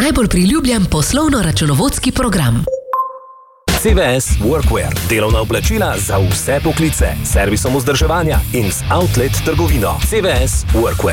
najbolj priljubljen poslovno-računovodski program. CVS Workwear. Delovna oblačila za vse poklice. Servisom vzdrževanja in z outlet trgovino. CVS Workwear.